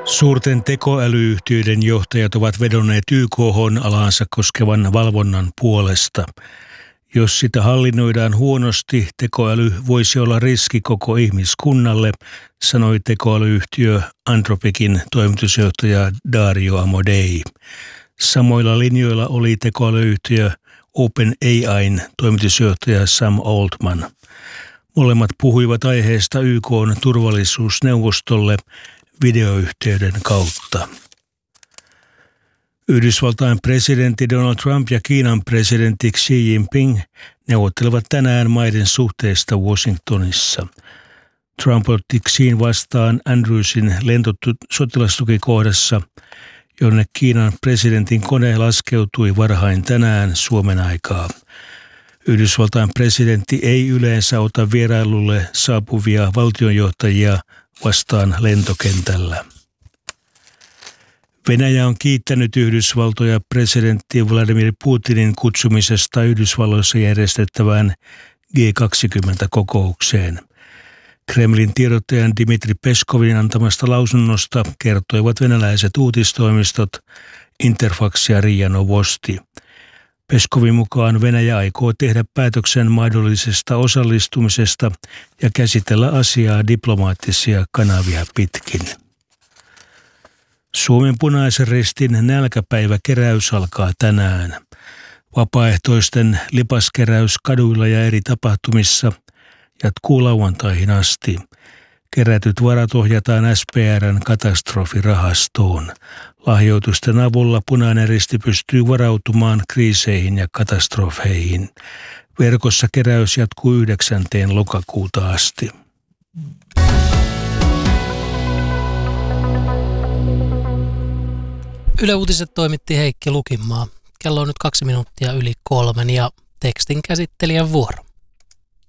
Suurten tekoälyyhtiöiden johtajat ovat vedonneet YK:hon alaansa koskevan valvonnan puolesta. Jos sitä hallinnoidaan huonosti, tekoäly voisi olla riski koko ihmiskunnalle, sanoi tekoälyyhtiö Anthropicin toimitusjohtaja Dario Amodei. Samoilla linjoilla oli tekoälyyhtiö OpenAI:n toimitusjohtaja Sam Altman. Molemmat puhuivat aiheesta YK:n turvallisuusneuvostolle videoyhteyden kautta. Yhdysvaltain presidentti Donald Trump ja Kiinan presidentti Xi Jinping neuvottelevat tänään maiden suhteista Washingtonissa. Trump otti Xiin vastaan Andrewsin sotilastukikohdassa, jonne Kiinan presidentin kone laskeutui varhain tänään Suomen aikaa. Yhdysvaltain presidentti ei yleensä ota vierailulle saapuvia valtionjohtajia vastaan lentokentällä. Venäjä on kiittänyt Yhdysvaltoja presidentti Vladimir Putinin kutsumisesta Yhdysvalloissa järjestettävään G20-kokoukseen. Kremlin tiedottajan Dmitri Peskovin antamasta lausunnosta kertoivat venäläiset uutistoimistot Interfax ja RIA Novosti. Peskovin mukaan Venäjä aikoo tehdä päätöksen mahdollisesta osallistumisesta ja käsitellä asiaa diplomaattisia kanavia pitkin. Suomen Punaisen Ristin nälkäpäiväkeräys alkaa tänään. Vapaaehtoisten lipaskeräys kaduilla ja eri tapahtumissa jatkuu lauantaihin asti. Kerätyt varat ohjataan SPR:n katastrofirahastoon. Lahjoitusten avulla Punainen Risti pystyy varautumaan kriiseihin ja katastrofeihin. Verkossa keräys jatkuu 9. lokakuuta asti. Yle Uutiset toimitti Heikki Lukinmaa. Kello on nyt 2 minuuttia yli 3 ja tekstin käsittelijän vuoro.